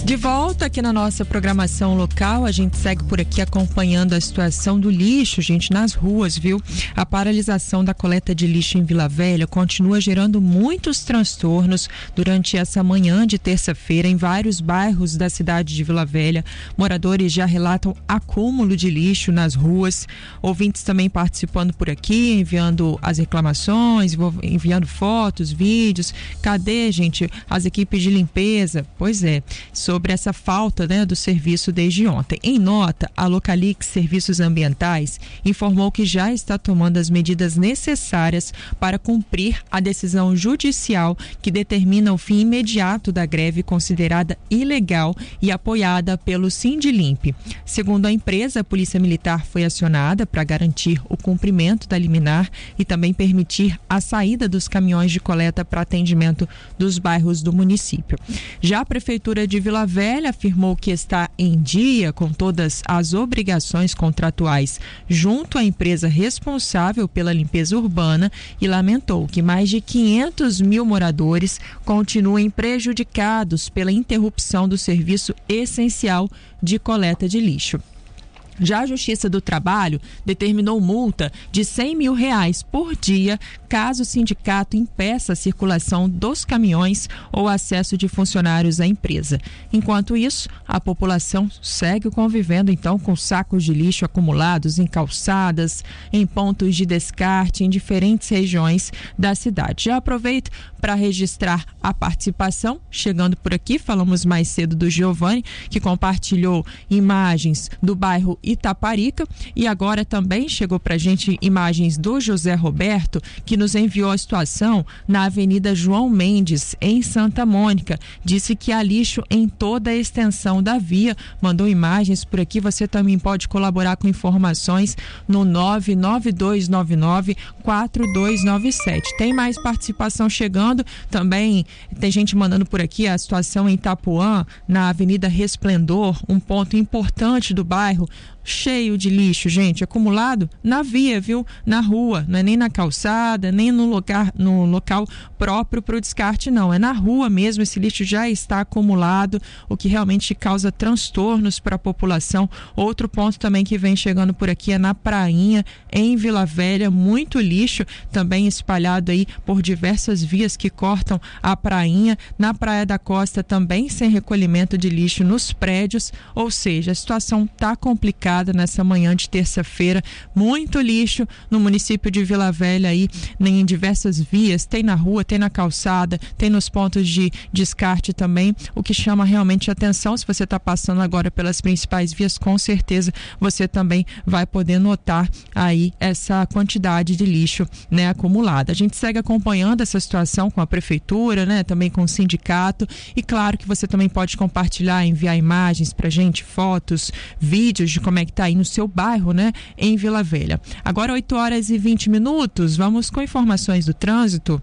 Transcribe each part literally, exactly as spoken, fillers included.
De volta aqui na nossa programação local, a gente segue por aqui acompanhando a situação do lixo, gente, nas ruas, viu? A paralisação da coleta de lixo em Vila Velha continua gerando muitos transtornos durante essa manhã de terça-feira em vários bairros da cidade de Vila Velha. Moradores já relatam acúmulo de lixo nas ruas, ouvintes também participando por aqui, enviando as reclamações, enviando fotos, vídeos. Cadê, gente, as equipes de limpeza? Pois é, sobre sobre essa falta, né, do serviço desde ontem. Em nota, a Localix Serviços Ambientais informou que já está tomando as medidas necessárias para cumprir a decisão judicial que determina o fim imediato da greve considerada ilegal e apoiada pelo Sindilimp. Segundo a empresa, a Polícia Militar foi acionada para garantir o cumprimento da liminar e também permitir a saída dos caminhões de coleta para atendimento dos bairros do município. Já a Prefeitura de Vila Velha afirmou que está em dia com todas as obrigações contratuais junto à empresa responsável pela limpeza urbana e lamentou que mais de quinhentos mil moradores continuem prejudicados pela interrupção do serviço essencial de coleta de lixo. Já a Justiça do Trabalho determinou multa de cem mil reais por dia caso o sindicato impeça a circulação dos caminhões ou acesso de funcionários à empresa. Enquanto isso, a população segue convivendo então com sacos de lixo acumulados em calçadas, em pontos de descarte em diferentes regiões da cidade. Já aproveito para registrar a participação, chegando por aqui, falamos mais cedo do Giovanni, que compartilhou imagens do bairro Itaparica, e agora também chegou pra gente imagens do José Roberto, que nos enviou a situação na Avenida João Mendes, em Santa Mônica. Disse que há lixo em toda a extensão da via, mandou imagens por aqui. Você também pode colaborar com informações no nove nove dois nove nove quatro dois nove sete. Tem mais participação chegando, também tem gente mandando por aqui a situação em Itapuã, na Avenida Resplendor, um ponto importante do bairro, cheio de lixo, gente, acumulado na via, viu? Na rua, não é nem na calçada, nem no lugar, no local próprio para o descarte, não, é na rua mesmo. Esse lixo já está acumulado, o que realmente causa transtornos para a população. Outro ponto também que vem chegando por aqui é na Prainha, em Vila Velha, muito lixo também espalhado aí por diversas vias que cortam a Prainha. Na Praia da Costa também sem recolhimento de lixo nos prédios, ou seja, a situação está complicada nessa manhã de terça-feira. Muito lixo no município de Vila Velha aí, em diversas vias, tem na rua, tem na calçada, tem nos pontos de descarte também, o que chama realmente atenção. Se você está passando agora pelas principais vias, com certeza você também vai poder notar aí essa quantidade de lixo, né, acumulada. A gente segue acompanhando essa situação com a prefeitura, né, também com o sindicato, e claro que você também pode compartilhar, enviar imagens pra gente, fotos, vídeos de como é que tá aí no seu bairro, né, em Vila Velha. Agora oito horas e vinte minutos, vamos com informações do trânsito.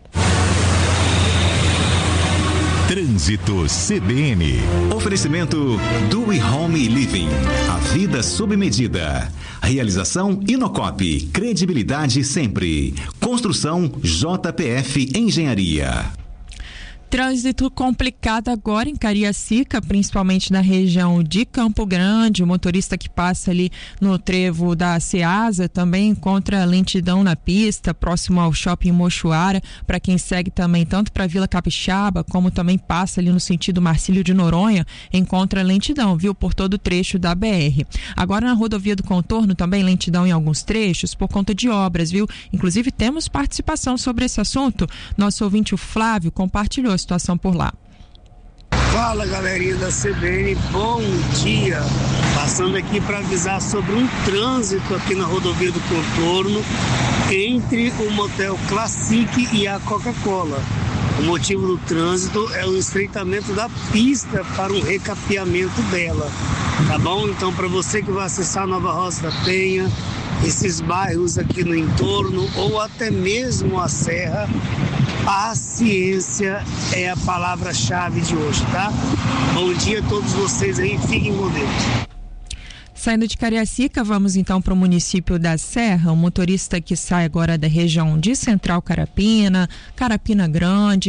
Trânsito C B N. Oferecimento do Home Living. A vida sob medida. Realização Inocop. Credibilidade sempre. Construção J P F Engenharia. Trânsito complicado agora em Cariacica, principalmente na região de Campo Grande. O motorista que passa ali no trevo da Ceasa também encontra lentidão na pista, próximo ao Shopping Mochuara. Para quem segue também tanto para Vila Capixaba, como também passa ali no sentido Marcílio de Noronha, encontra lentidão, viu, por todo o trecho da B R. Agora na rodovia do Contorno também lentidão em alguns trechos por conta de obras, viu? Inclusive temos participação sobre esse assunto. Nosso ouvinte, o Flávio, compartilhou a situação por lá. Fala, galerinha da C B N, bom dia. Passando aqui para avisar sobre um trânsito aqui na rodovia do Contorno entre o motel Classic e a Coca-Cola. O motivo do trânsito é o estreitamento da pista para um recapeamento dela, tá bom? Então, para você que vai acessar Nova Rosa da Penha, esses bairros aqui no entorno ou até mesmo a Serra, paciência é a palavra-chave de hoje, tá? Bom dia a todos vocês aí, fiquem com Deus. Saindo de Cariacica, vamos então para o município da Serra. O motorista que sai agora da região de Central Carapina, Carapina Grande,